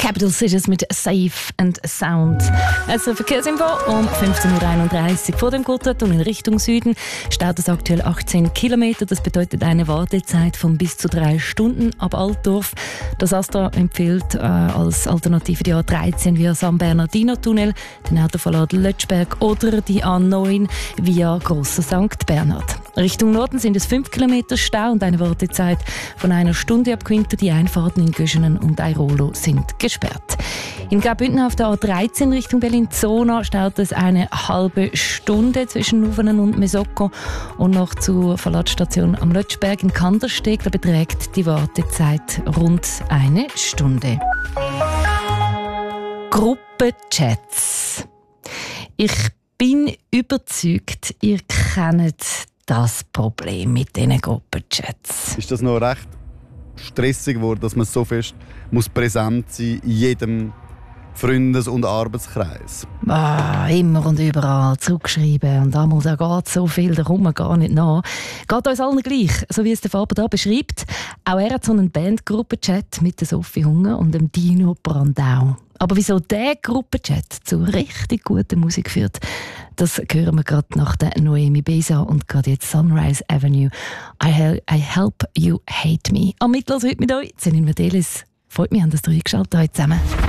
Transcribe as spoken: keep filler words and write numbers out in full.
Capital Cities mit Safe and Sound. Also Verkehrsinfo um fünfzehn Uhr einunddreißig. Vor dem Gotthardtunnel in Richtung Süden staut es aktuell achtzehn Kilometer. Das bedeutet eine Wartezeit von bis zu drei Stunden ab Altdorf. Das Astra empfiehlt äh, als Alternative die A dreizehn via San Bernardino-Tunnel, den Autoverlad Lötschberg oder die A neun via Grosser Sankt Bernhard. Richtung Norden sind es fünf Kilometer Stau und eine Wartezeit von einer Stunde ab Quinto. Die Einfahrten in Göschenen und Airolo sind gesperrt. In Graubünden auf der A dreizehn Richtung Bellinzona staut es eine halbe Stunde zwischen Nuvenen und Mesocco und noch zur Verladestation am Lötschberg in Kandersteg. Da beträgt die Wartezeit rund eine Stunde. Gruppenchats. Ich bin überzeugt, ihr kennt das Problem mit diesen Gruppenchats. Ist das noch recht stressig geworden, dass man so fest muss präsent sein in jedem Freundes- und Arbeitskreis? Ah, immer und überall zurückschreiben und damals geht so viel, da kommt man gar nicht nach. Geht uns allen gleich, so wie es der Faber da beschreibt. Auch er hat so einen Bandgruppen-Chat mit der Sophie Hunger und dem Dino Brandau. Aber wieso dieser Gruppenchat zu richtig guter Musik führt, das hören wir gerade nach der Noemi Besa und gerade jetzt Sunrise Avenue. I, hel- I help you hate me. Am Mittwoch heute mit euch, Celine Verdelis. Freut mich, dass ihr eingeschaltet habt zusammen.